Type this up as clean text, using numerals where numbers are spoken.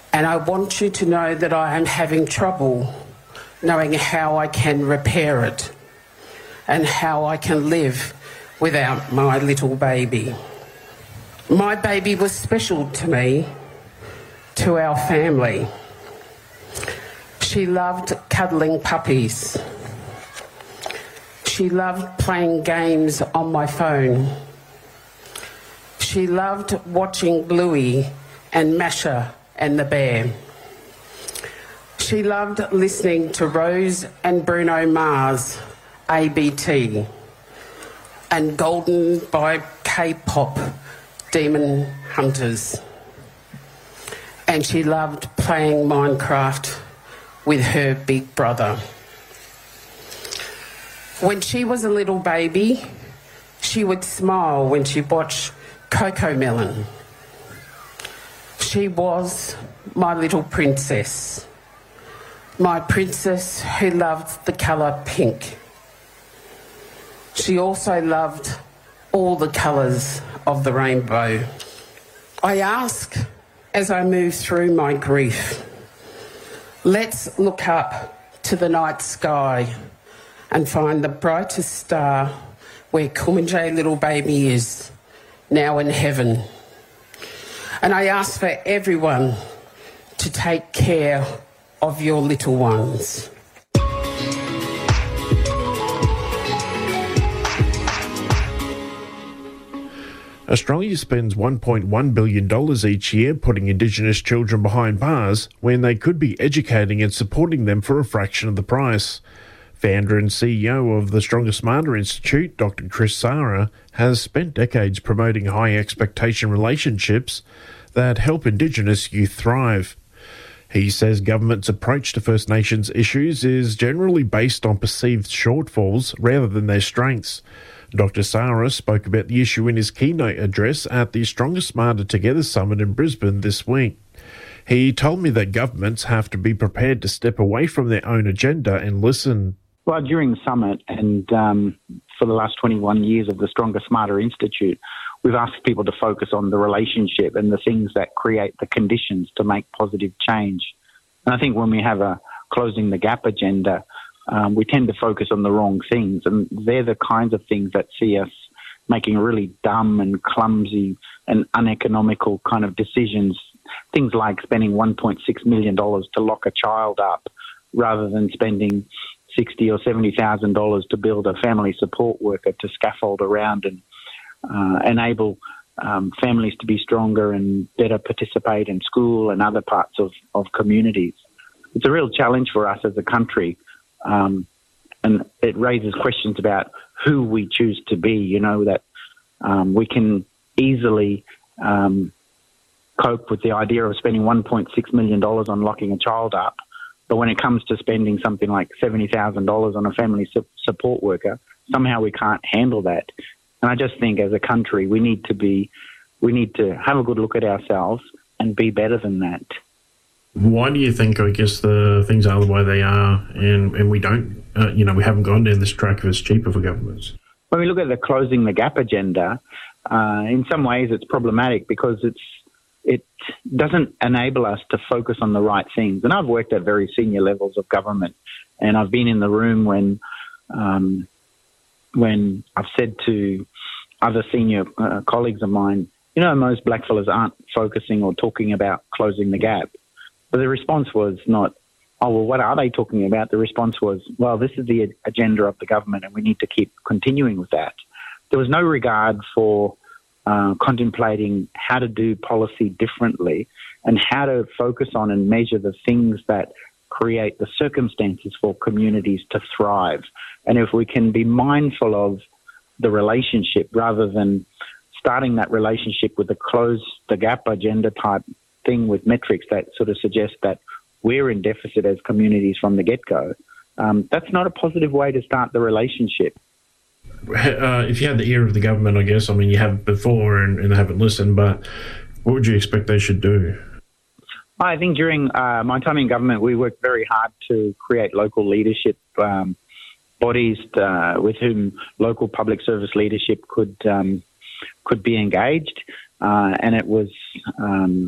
And I want you to know that I am having trouble knowing how I can repair it and how I can live without my little baby. My baby was special to me, to our family. She loved cuddling puppies. She loved playing games on my phone. She loved watching Bluey and Masha and the Bear. She loved listening to Rose and Bruno Mars, ABT, and Golden by K-pop, Demon Hunters. And she loved playing Minecraft with her big brother. When she was a little baby, she would smile when she watched Cocomelon. She was my little princess. My princess who loved the colour pink. She also loved all the colours of the rainbow. I ask as I move through my grief, let's look up to the night sky and find the brightest star where Kumanjay little baby is, now in heaven. And I ask for everyone to take care of your little ones. Australia spends $1.1 billion each year putting Indigenous children behind bars when they could be educating and supporting them for a fraction of the price. Founder and CEO of the Stronger Smarter Institute, Dr. Chris Sara, has spent decades promoting high expectation relationships that help Indigenous youth thrive. He says government's approach to First Nations issues is generally based on perceived shortfalls rather than their strengths. Dr. Sara spoke about the issue in his keynote address at the Stronger Smarter Together Summit in Brisbane this week. He told me that governments have to be prepared to step away from their own agenda and listen. Well, during the summit and for the last 21 years of the Stronger Smarter Institute, we've asked people to focus on the relationship and the things that create the conditions to make positive change. And I think when we have a closing the gap agenda, we tend to focus on the wrong things, and they're the kinds of things that see us making really dumb and clumsy and uneconomical kind of decisions. Things like spending $1.6 million to lock a child up rather than spending $60,000 or $70,000 to build a family support worker to scaffold around and enable families to be stronger and better participate in school and other parts of communities. It's a real challenge for us as a country. And it raises questions about who we choose to be, that we can easily cope with the idea of spending $1.6 million on locking a child up. But when it comes to spending something like $70,000 on a family support worker, somehow we can't handle that. And I just think as a country, we need to have a good look at ourselves and be better than that. Why do you think, I guess, the things are the way they are and we don't, we haven't gone down this track of it's cheaper for governments? When we look at the closing the gap agenda, in some ways it's problematic because it doesn't enable us to focus on the right things. And I've worked at very senior levels of government, and I've been in the room when I've said to other senior colleagues of mine, most blackfellas aren't focusing or talking about closing the gap. But the response was not, oh, well, what are they talking about? The response was, well, this is the agenda of the government and we need to keep continuing with that. There was no regard for contemplating how to do policy differently and how to focus on and measure the things that create the circumstances for communities to thrive. And if we can be mindful of the relationship rather than starting that relationship with the close the gap agenda type thing with metrics that sort of suggest that we're in deficit as communities from the get-go, that's not a positive way to start the relationship. If you had the ear of the government, I guess, you have before and they haven't listened, but what would you expect they should do? I think during my time in government, we worked very hard to create local leadership bodies with whom local public service leadership could be engaged, and it was